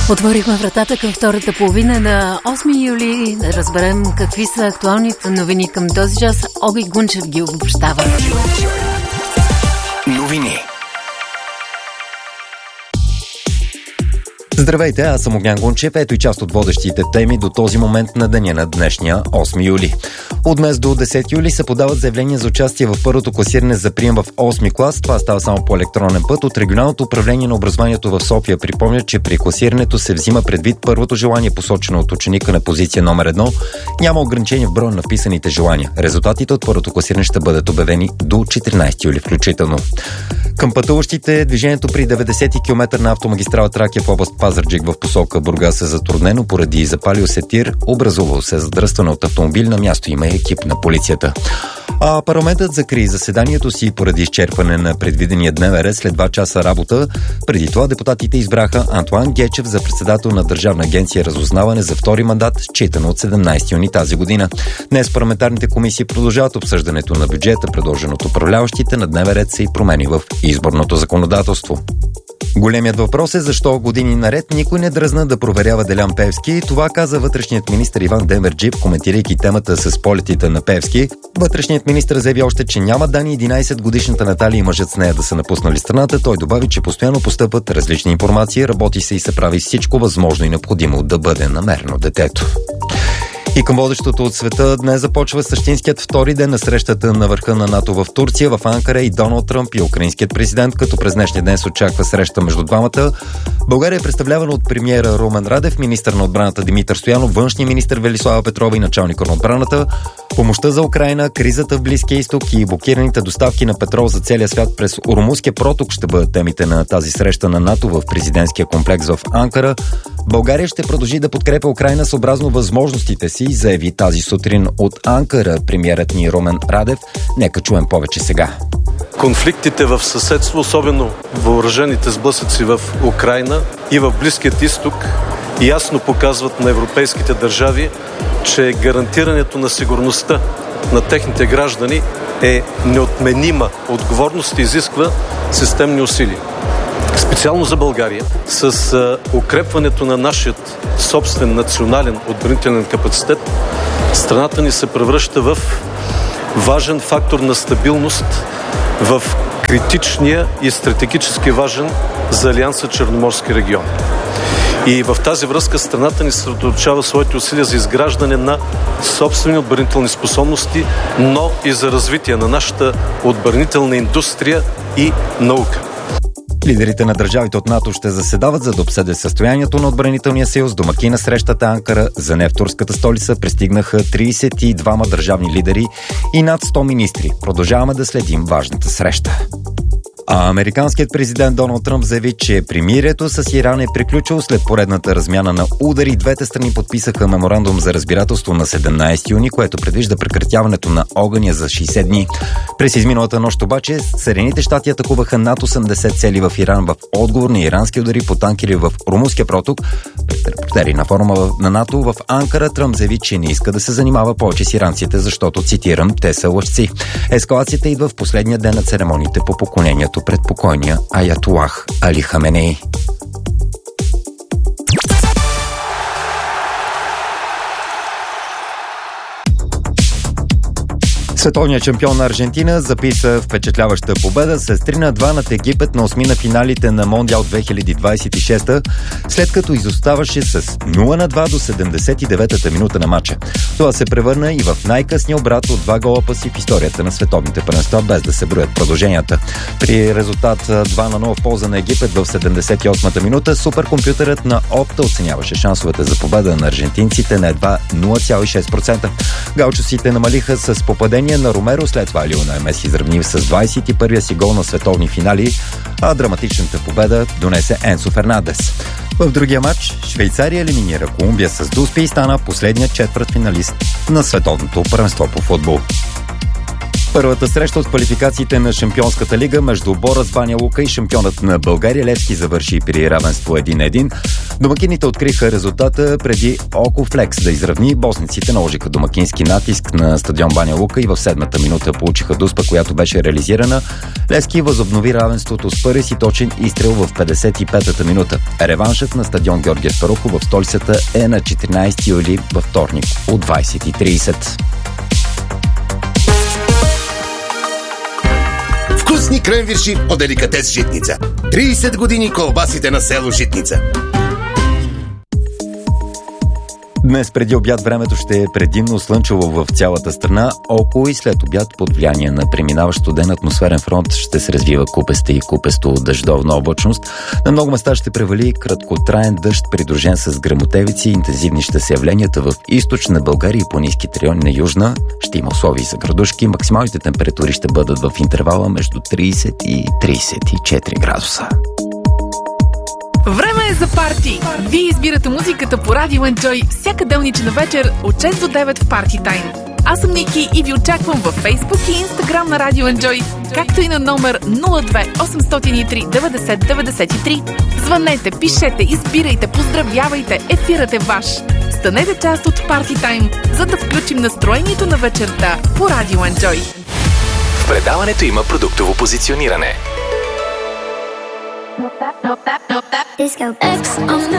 Отворихме вратата към втората половина на 8 юли. Да разберем какви са актуалните новини към този час. Оги Гунчев ги обобщава. Новини. Здравейте, аз съм Огнян Гунчев. Ето и част от водещите теми до този момент на деня на днешния 8 юли. От днес до 10 юли се подават заявления за участие в първото класиране за прием в 8 клас. Това става само по електронен път. От Регионалното управление на образованието в София припомня, че при класирането се взима предвид първото желание, посочено от ученика на позиция номер 1. Няма ограничение в броя на вписаните желания. Резултатите от първото класиране ще бъдат обявени до 14 юли включително. Към пътуващите движението при 90 км на автомагистрала Тракия в област Пазарджик в посока Бургас е затруднено поради запалил се тир, образувало се задръстване от автомобил, на място има екип на полицията. А парламентът закри заседанието си поради изчерпване на предвидения дневен ред след 2 часа работа. Преди това депутатите избраха Антоан Гечев за председател на Държавна агенция разузнаване за втори мандат, считано от 17 юни тази година. Днес парламентарните комисии продължават обсъждането на бюджета, предложен от управляващите. На дневен ред са и промени в изборното законодателство. Големият въпрос е защо години наред никой не дръзна да проверява Делян Пеевски. Това каза вътрешният министър Иван Демерджиев, коментирайки темата с полетите на Пеевски. Вътрешният министър заяви още, че няма данни 11-годишната Наталия и мъжът с нея да са напуснали страната. Той добави, че постоянно постъпват различни информации, работи се и се прави всичко възможно и необходимо да бъде намерено детето. И към водещото от света днес започва същинският втори ден на срещата на върха на НАТО в Турция, в Анкара и Доналд Тръмп и украинският президент, като през днешния ден се очаква среща между двамата. България е представлявана от премиера Румен Радев, министър на отбраната Димитър Стоянов, външния министър Велислава Петрова и началник на отбраната. Помощта за Украйна, кризата в Близкия изток и блокираните доставки на петрол за целия свят през Ормузския проток ще бъдат темите на тази среща на НАТО в президентския комплекс в Анкара. България ще продължи да подкрепя Украйна съобразно възможностите си, заяви тази сутрин от Анкара премиерът ни Румен Радев. Нека чуем повече сега. Конфликтите в съседство, особено въоръжените сблъсъци в Украйна и в Близкият изток, ясно показват на европейските държави, че гарантирането на сигурността на техните граждани е неотменима отговорност и изисква системни усилия. Специално за България, с укрепването на нашия собствен национален отбранителен капацитет, страната ни се превръща в важен фактор на стабилност в критичния и стратегически важен за Алианса Черноморски регион. И в тази връзка страната ни съсредоточава своите усилия за изграждане на собствени отбранителни способности, но и за развитие на нашата отбранителна индустрия и наука. Лидерите на държавите от НАТО ще заседават, за да обсъдят състоянието на отбранителния съюз. Домакин на срещата Анкара за нея в турската столица пристигнаха 32 държавни лидери и над 100 министри. Продължаваме да следим важната среща. А американският президент Доналд Тръмп заяви, че примирието с Иран е приключило след поредната размяна на удари. Двете страни подписаха меморандум за разбирателство на 17 юни, което предвижда прекратяването на огъня за 60 дни. През изминалата нощ обаче Съединените щати атакуваха над 80 цели в Иран в отговор на ирански удари по танкери в Ормузския проток. Пред репортери на форума на НАТО в Анкара Тръмп заяви, че не иска да се занимава повече с иранците, защото, цитирам, те са лъжци. Ескалацията идва в последния ден на церемониите по поклонението пред покойния аятолах Али Хаменей. Световният шампион на Аржентина записа впечатляваща победа с 3-2 над Египет на осми на финалите на Мондиал 2026, след като изоставаше с 0-2 до 79-та минута на матча. Това се превърна и в най-късния обрат от 2 гола паси в историята на световните първенства, без да се броят продълженията. При резултат 2-0 в полза на Египет в 78-та минута, суперкомпютърът на Опта оценяваше шансовете за победа на аржентинците на едва 0,6%. Гаучосите намалиха с попадение на Ромеро, след това Лионел Меси изравни с 21-я си гол на световни финали, а драматичната победа донесе Енсо Фернандес. В другия матч Швейцария елиминира Колумбия с дуспи и стана последният четвъртфиналист на световното първенство по футбол. Първата среща от квалификациите на Шампионската лига между Борас Баня Лука и шампионът на България Левски завърши при равенство 1-1. Домакините откриха резултата преди Око Флекс да изравни. Босниците наложиха домакински натиск на стадион Баня Лука и в 7-та минута получиха дуспа, която беше реализирана. Левски възобнови равенството с първи си точен изстрел в 55-та минута. Реваншът на стадион Георги Аспарухов в столицата е на 14 юли във вторник от 20:30. Вкусни кренвирши от деликатес Житница. 30 години колбасите на село Житница. Днес преди обяд времето ще е предимно слънчево в цялата страна. Около и след обяд под влияние на преминаващ студен атмосферен фронт ще се развива купеста и купесто дъждовна облачност. На много места ще превали краткотраен дъжд, придружен с гръмотевици. Интензивни ще са явленията в източна България и планинските райони на южна. Ще има условия за градушки. Максималните температури ще бъдат в интервала между 30 и 34 градуса. Време е за парти! Вие избирате музиката по Radio Enjoy всяка делнична вечер от 6 до 9 в Party Time. Аз съм Ники и ви очаквам във Facebook и Instagram на Radio Enjoy, както и на номер 02 803 90 93. Звънете, пишете, избирайте, поздравявайте, ефирът е ваш. Станете част от Party Time, за да включим настроението на вечерта по Radio Enjoy. В предаването има продуктово позициониране. Disco X on the